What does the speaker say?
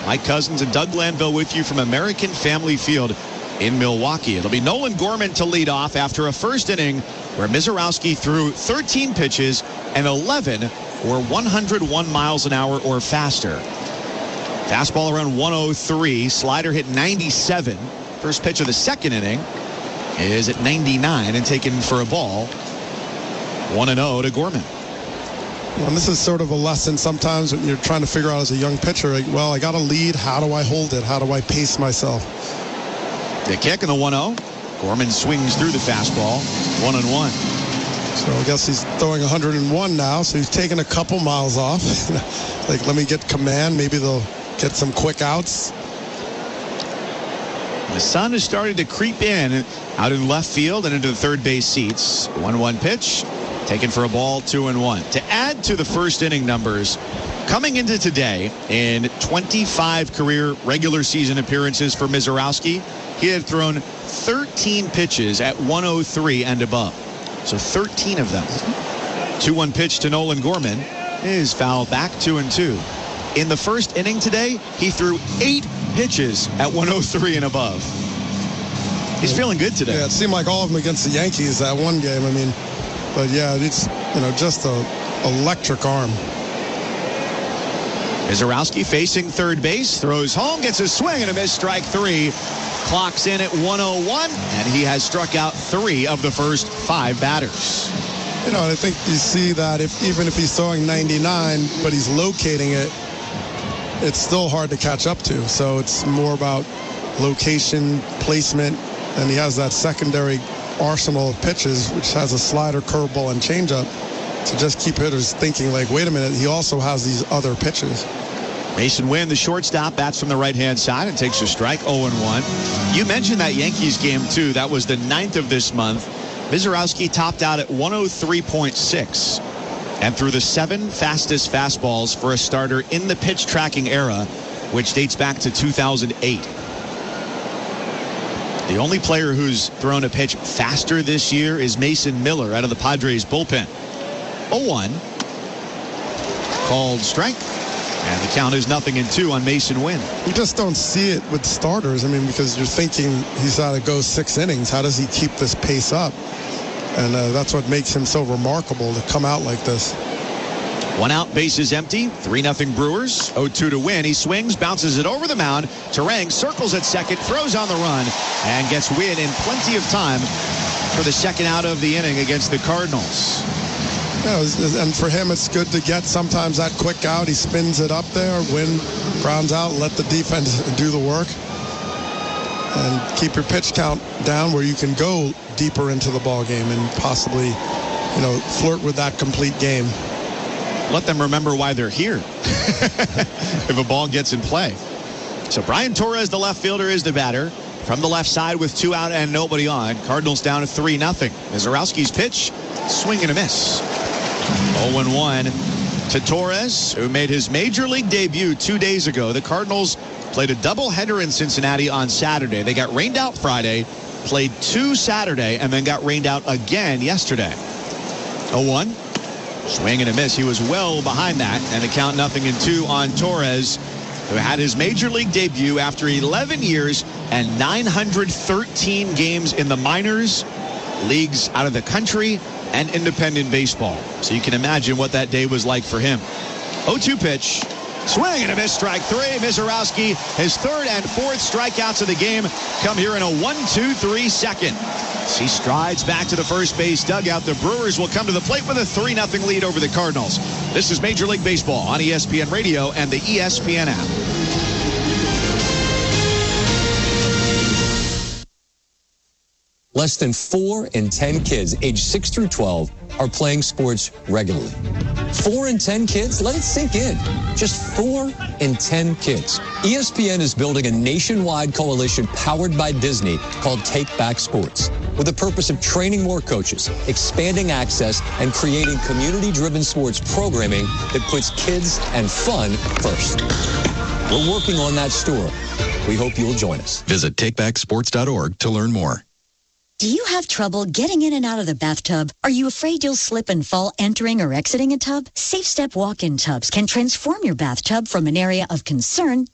Mike Cousins and Doug Glanville with you from American Family Field in Milwaukee. It'll be Nolan Gorman to lead off after a first inning where Mizorowski threw 13 pitches and 11 were 101 miles an hour or faster. Fastball around 103. Slider hit 97. First pitch of the second inning is at 99 and taken for a ball. 1-0 to Gorman. Well, this is sort of a lesson sometimes when you're trying to figure out as a young pitcher, like, well, I got a lead. How do I hold it? How do I pace myself? The kick and the 1-0. Gorman swings through the fastball. 1-1. So I guess he's throwing 101 now, so he's taking a couple miles off. Like, let me get command. Maybe they'll get some quick outs. The sun is starting to creep in out in left field and into the third base seats. 1-1 pitch. Taken for a ball, 2-1. To add to the first inning numbers, coming into today in 25 career regular season appearances for Mizorowski, he had thrown 13 pitches at 103 and above. So 13 of them. 2-1 pitch to Nolan Gorman is fouled back, 2-2. In the first inning today, he threw 8 pitches at 103 and above. He's feeling good today. Yeah, it seemed like all of them against the Yankees that one game. I mean, but yeah, it's, just a electric arm. Mizorowski facing third base, throws home, gets a swing and a miss, strike 3. Clocks in at 101, and he has struck out 3 of the first 5 batters. I think you see that even if he's throwing 99, but he's locating it, it's still hard to catch up to. So it's more about location, placement, and he has that secondary arsenal of pitches, which has a slider, curveball, and changeup, to just keep hitters thinking, like, wait a minute, he also has these other pitches. Mason Wynn, the shortstop, bats from the right-hand side and takes a strike, 0-1. You mentioned that Yankees game, too. That was the 9th of this month. Mizorowski topped out at 103.6 and threw the 7 fastest fastballs for a starter in the pitch tracking era, which dates back to 2008. The only player who's thrown a pitch faster this year is Mason Miller out of the Padres bullpen. 0-1. Called strike. And the count is 0-2 on Mason Wynn. You just don't see it with starters. I mean, because you're thinking he's got to go 6 innings. How does he keep this pace up? And that's what makes him so remarkable to come out like this. 1 out, bases empty. 3-0 Brewers. 0-2 to Wynn. He swings, bounces it over the mound. Turang circles at second, throws on the run, and gets Wynn in plenty of time for the second out of the inning against the Cardinals. Yeah, and for him, it's good to get sometimes that quick out. He spins it up there, Wynn grounds out, let the defense do the work. And keep your pitch count down where you can go deeper into the ball game and possibly, flirt with that complete game. Let them remember why they're here if a ball gets in play. So Brian Torres, the left fielder, is the batter. From the left side with 2 out and nobody on. Cardinals down to 3-0. Mizorowski's pitch, swing and a miss. 0-1 to Torres, who made his major league debut 2 days ago. The Cardinals played a doubleheader in Cincinnati on Saturday. They got rained out Friday, played 2 Saturday, and then got rained out again yesterday. 0-1. Swing and a miss. He was well behind that, and the count 0-2 on Torres, who had his major league debut after 11 years and 913 games in the minors, leagues out of the country, and independent baseball. So you can imagine what that day was like for him. 0-2 pitch. Swing and a miss, strike 3. Mizorowski, his 3rd and 4th strikeouts of the game come here in a 1-2-3 second. As he strides back to the first base dugout, the Brewers will come to the plate with a 3-0 lead over the Cardinals. This is Major League Baseball on ESPN Radio and the ESPN app. Less than 4 in 10 kids aged 6 through 12 are playing sports regularly. 4 in 10 kids? Let it sink in. Just 4 in 10 kids. ESPN is building a nationwide coalition powered by Disney called Take Back Sports, with the purpose of training more coaches, expanding access, and creating community-driven sports programming that puts kids and fun first. We're working on that story. We hope you'll join us. Visit takebacksports.org to learn more. Do you have trouble getting in and out of the bathtub? Are you afraid you'll slip and fall entering or exiting a tub? Safe Step walk-in tubs can transform your bathtub from an area of concern